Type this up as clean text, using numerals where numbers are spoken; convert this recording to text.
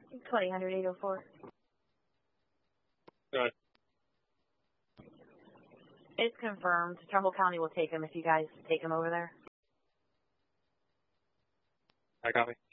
2000 804. Good. It's confirmed. Trumbull County will take him if you guys take him over there. I copy.